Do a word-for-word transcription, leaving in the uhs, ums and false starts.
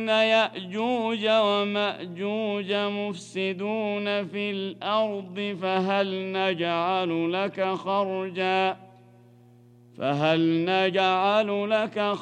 يأجوج ومأجوج مفسدون في الأرض فهل نجعل لك خرجا فهل نجعل لك